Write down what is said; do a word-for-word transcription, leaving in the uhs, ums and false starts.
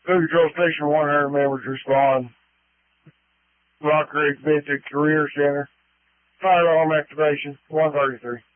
Food Control Station one hundred members respond. Rock Creek Basic Career Center. Fire alarm activation, one thirty-three.